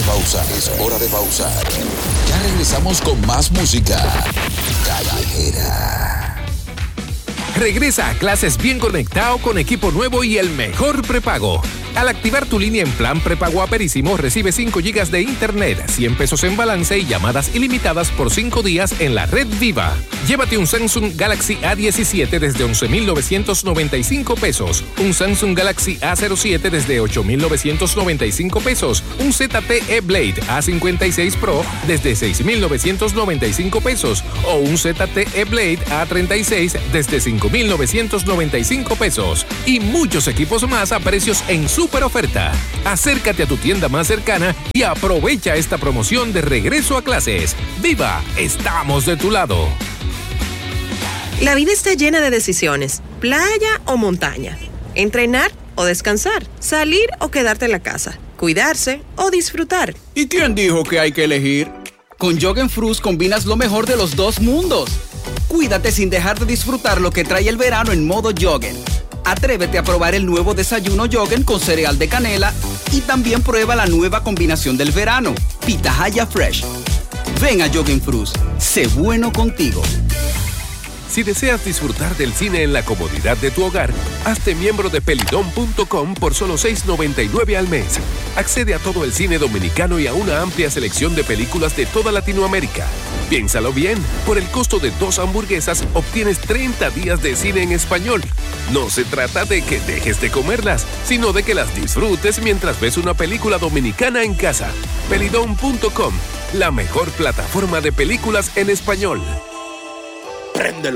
pausa. Es hora de pausar. Ya regresamos con más música callejera. Regresa a clases bien conectado con equipo nuevo y el mejor prepago. Al activar tu línea en plan prepago Aperísimo, recibe 5 GB de internet, 100 pesos en balance y llamadas ilimitadas por 5 días en la red Viva. Llévate un Samsung Galaxy A17 desde 11,995 pesos, un Samsung Galaxy A07 desde 8,995 pesos, un ZTE Blade A56 Pro desde 6,995 pesos o un ZTE Blade A36 desde 5,995 pesos y muchos equipos más a precios en super oferta. Acércate a tu tienda más cercana y aprovecha esta promoción de regreso a clases. ¡Viva! Estamos de tu lado. La vida está llena de decisiones. Playa o montaña. Entrenar o descansar. Salir o quedarte en la casa. Cuidarse o disfrutar. ¿Y quién dijo que hay que elegir? Con Jorgenfrus combinas lo mejor de los dos mundos. Cuídate sin dejar de disfrutar lo que trae el verano en modo Joggen. Atrévete a probar el nuevo desayuno Joggen con cereal de canela y también prueba la nueva combinación del verano, Pitahaya Fresh. Ven a Jorgenfrus, sé bueno contigo. Si deseas disfrutar del cine en la comodidad de tu hogar, hazte miembro de Pelidom.com por solo $6.99 al mes. Accede a todo el cine dominicano y a una amplia selección de películas de toda Latinoamérica. Piénsalo bien, por el costo de 2 hamburguesas obtienes 30 días de cine en español. No se trata de que dejes de comerlas, sino de que las disfrutes mientras ves una película dominicana en casa. Pelidom.com, la mejor plataforma de películas en español. Préndelo.